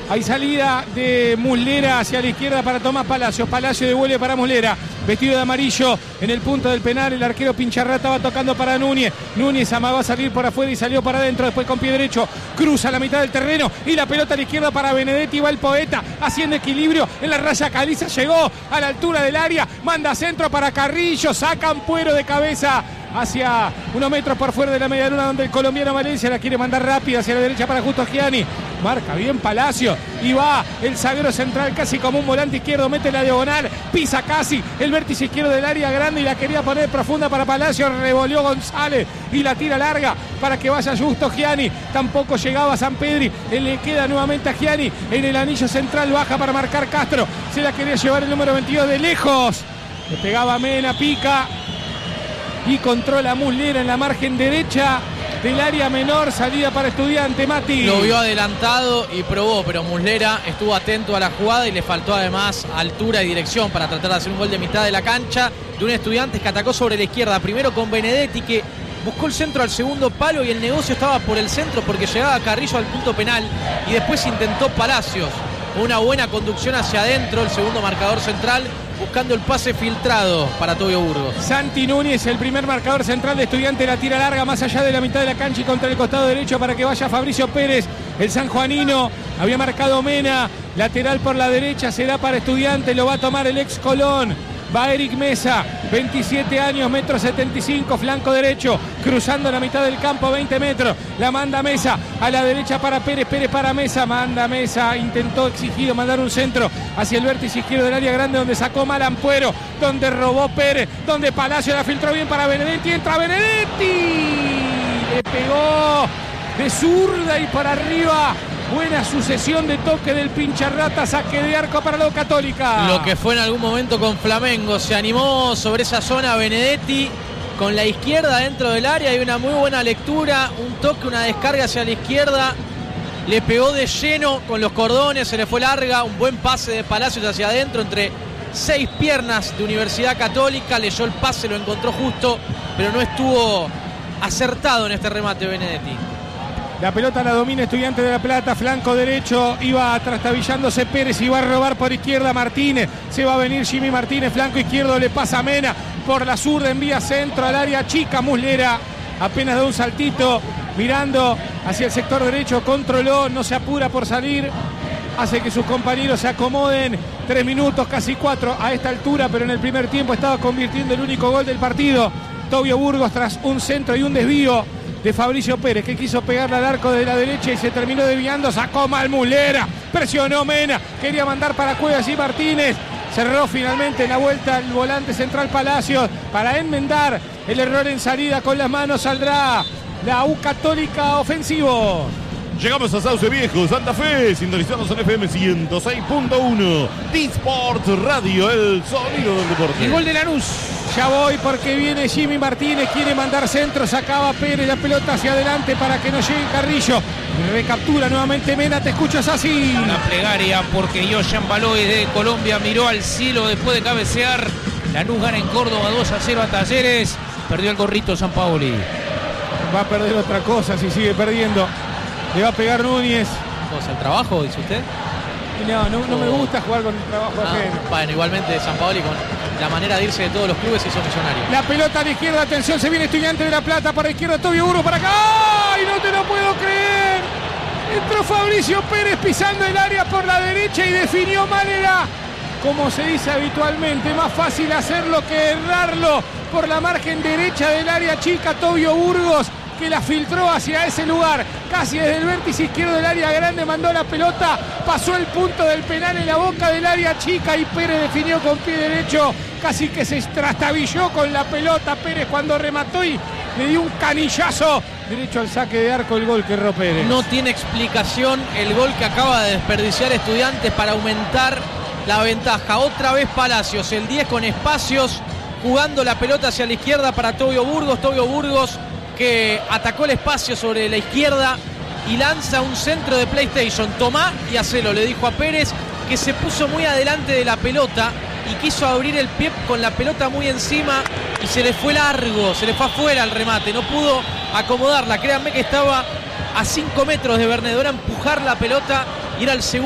Hay salida de Muslera hacia la izquierda para Tomás Palacios. Palacios devuelve para Muslera. Vestido de amarillo en el punto del penal. El arquero Pincharrata va tocando para Núñez. Núñez amagó a salir por afuera y salió para adentro. Después con pie derecho cruza la mitad del terreno. Y la pelota a la izquierda para Benedetti. Va el poeta haciendo equilibrio en la raya caliza. Llegó a la altura del área. Manda centro para Carrillo. Saca Ampuero de cabeza hacia unos metros por fuera de la medialuna, donde el colombiano Valencia la quiere mandar rápida hacia la derecha para Justo Gianni. Marca bien Palacio y va el zaguero central casi como un volante izquierdo, mete la diagonal, pisa casi el vértice izquierdo del área grande y la quería poner profunda para Palacio, revolvió González y la tira larga para que vaya Justo Gianni. Tampoco llegaba Sampedri, le queda nuevamente a Gianni en el anillo central, baja para marcar Castro, se la quería llevar el número 22 de lejos, le pegaba Mena, pica y controla Muslera en la margen derecha del área menor, salida para Estudiante. Mati lo vio adelantado y probó, pero Muslera estuvo atento a la jugada y le faltó además altura y dirección para tratar de hacer un gol de mitad de la cancha de un Estudiantes que atacó sobre la izquierda, primero con Benedetti, que buscó el centro al segundo palo y el negocio estaba por el centro porque llegaba Carrillo al punto penal, y después intentó Palacios una buena conducción hacia adentro, el segundo marcador central, buscando el pase filtrado para Tobio Burgos. Santi Núñez, el primer marcador central de Estudiantes, la tira larga más allá de la mitad de la cancha y contra el costado derecho para que vaya Fabricio Pérez, el sanjuanino. Había marcado Mena, lateral por la derecha, será para Estudiantes, lo va a tomar el ex Colón. Va Eric Mesa, 27 años, 1,75 m, flanco derecho, cruzando la mitad del campo, 20 metros. La manda Mesa a la derecha para Pérez, Pérez para Mesa, manda Mesa, intentó exigido mandar un centro hacia el vértice izquierdo del área grande, donde sacó mal Ampuero, donde robó Pérez, donde Palacio la filtró bien para Benedetti, entra Benedetti, le pegó de zurda y para arriba. Buena sucesión de toque del Pincharrata, saque de arco para la Católica. Lo que fue en algún momento con Flamengo, se animó sobre esa zona Benedetti con la izquierda dentro del área, hay una muy buena lectura, un toque, una descarga hacia la izquierda, le pegó de lleno con los cordones, se le fue larga, un buen pase de Palacios hacia adentro entre 6 piernas de Universidad Católica, leyó el pase, lo encontró justo, pero no estuvo acertado en este remate Benedetti. La pelota la domina Estudiantes de La Plata, flanco derecho, iba trastabillándose Pérez y va a robar por izquierda Martínez, se va a venir Jimmy Martínez, flanco izquierdo, le pasa a Mena, por la zurda envía centro al área chica, Muslera apenas da un saltito, mirando hacia el sector derecho, controló, no se apura por salir, hace que sus compañeros se acomoden. 3 minutos, casi 4 a esta altura, pero en el primer tiempo estaba convirtiendo el único gol del partido Tobio Burgos tras un centro y un desvío de Fabricio Pérez, que quiso pegarle al arco de la derecha y se terminó desviando, sacó mal Muslera, presionó Mena, quería mandar para Cuevas y Martínez, cerró finalmente en la vuelta el volante central Palacios para enmendar el error en salida, con las manos saldrá la U Católica ofensivo. Llegamos a Sauce Viejo, Santa Fe, sintonizamos en FM 106.1, D-Sport Radio, el sonido del deporte. Y gol de Lanús. Ya voy porque viene Jimmy Martínez, quiere mandar centro, sacaba Pérez la pelota hacia adelante para que no llegue Carrillo. Recaptura nuevamente Mena, te escucho, es así. La plegaria porque Yoyan Baloy de Colombia miró al cielo después de cabecear. Lanús gana en Córdoba 2-0 a Talleres. Perdió el gorrito Sampaoli. Va a perder otra cosa si sigue perdiendo. Le va a pegar Núñez. ¿Cosa el trabajo, dice usted? No me gusta jugar con el trabajo ajeno. Bueno, igualmente Sampaoli con la manera de irse de todos los clubes hizo millonario. La pelota a la izquierda, atención, se viene Estudiante de La Plata, para la izquierda Tobio Burgos, para acá. ¡Ay, no te lo puedo creer! Entró Fabricio Pérez pisando el área por la derecha y definió manera, como se dice habitualmente, más fácil hacerlo que errarlo por la margen derecha del área chica Tobio Burgos, que la filtró hacia ese lugar, casi desde el vértice izquierdo del área grande, mandó la pelota, pasó el punto del penal en la boca del área chica y Pérez definió con pie derecho, casi que se trastabilló con la pelota Pérez cuando remató y le dio un canillazo derecho al saque de arco, el gol que erró Pérez. No tiene explicación el gol que acaba de desperdiciar Estudiantes para aumentar la ventaja. Otra vez Palacios, el 10 con espacios, jugando la pelota hacia la izquierda para Tobio Burgos que atacó el espacio sobre la izquierda y lanza un centro de PlayStation. Tomá y hacelo, le dijo a Pérez, que se puso muy adelante de la pelota y quiso abrir el pie con la pelota muy encima y se le fue largo, se le fue afuera el remate, no pudo acomodarla. Créanme que estaba a 5 metros de Bernedora, empujar la pelota y era el segundo